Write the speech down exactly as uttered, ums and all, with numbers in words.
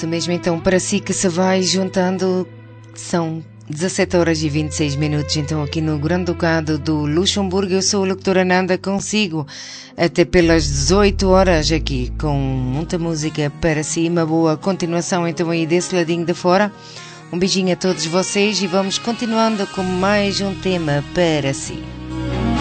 Isso mesmo, então, para si que se vai juntando, são dezassete horas e vinte e seis minutos, então aqui no Grande Ducado do Luxemburgo. Eu sou a locutora Nanda, consigo até pelas dezoito horas aqui com muita música para si, uma boa continuação então aí desse ladinho de fora. Um beijinho a todos vocês e vamos continuando com mais um tema para si.